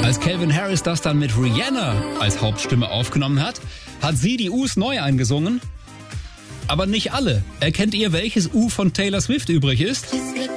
Als Calvin Harris das dann mit Rihanna als Hauptstimme aufgenommen hat, hat sie die U's neu eingesungen. Aber nicht alle. Erkennt ihr, welches U von Taylor Swift übrig ist?